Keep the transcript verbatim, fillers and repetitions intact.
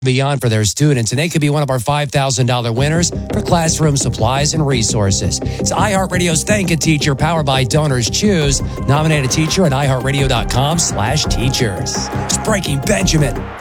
beyond for their students, and they could be one of our five thousand dollars winners for classroom supplies and resources. It's iHeartRadio's Thank a Teacher, powered by Donors Choose. Nominate a teacher at iHeartRadio.com slash teachers. It's Breaking Benjamin.